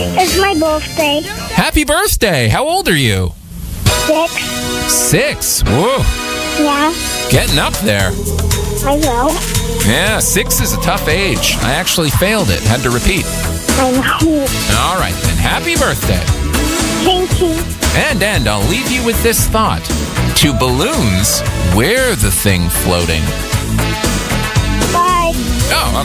It's my birthday. Happy birthday. How old are you? 6. 6. Whoa. Yeah, Getting up there. I will. Yeah, 6 is a tough age. I actually failed it. Had to repeat. I know. All right, then. Happy birthday. Thank you. And I'll leave you with this thought. To balloons, we're the thing floating. Bye. Oh,